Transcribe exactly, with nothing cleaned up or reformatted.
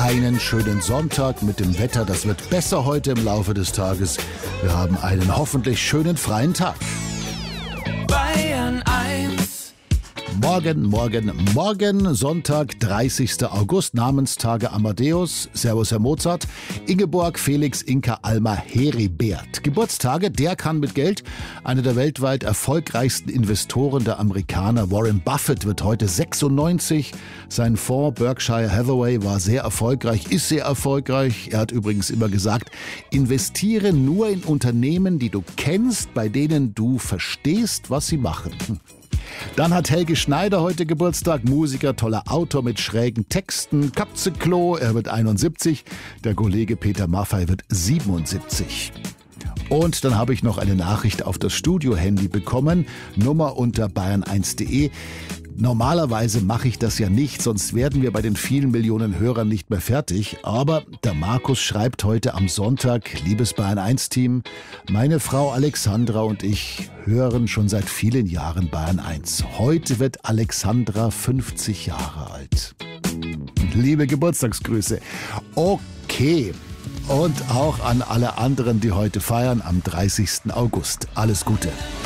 einen schönen Sonntag mit dem Wetter. Das wird besser heute im Laufe des Tages. Wir haben einen hoffentlich schönen freien Tag. Bayern eins. Morgen, morgen, morgen, Sonntag, dreißigster August, Namenstage Amadeus, Servus Herr Mozart, Ingeborg, Felix, Inka, Alma, Heribert. Geburtstage, der kann mit Geld. Einer der weltweit erfolgreichsten Investoren, der Amerikaner Warren Buffett, wird heute sechsundneunzig. Sein Fonds Berkshire Hathaway war sehr erfolgreich, ist sehr erfolgreich. Er hat übrigens immer gesagt, investiere nur in Unternehmen, die du kennst, bei denen du verstehst, was sie machen. Dann hat Helge Schneider heute Geburtstag, Musiker, toller Autor mit schrägen Texten, Katzenklo, er wird einundsiebzig, der Kollege Peter Maffay wird siebenundsiebzig. Und dann habe ich noch eine Nachricht auf das Studio-Handy bekommen, Nummer unter bayern eins punkt de. Normalerweise mache ich das ja nicht, sonst werden wir bei den vielen Millionen Hörern nicht mehr fertig. Aber der Markus schreibt heute am Sonntag, liebes Bayern eins Team, meine Frau Alexandra und ich hören schon seit vielen Jahren Bayern eins. Heute wird Alexandra fünfzig Jahre alt. Liebe Geburtstagsgrüße. Okay. Und auch an alle anderen, die heute feiern am dreißigsten August. Alles Gute.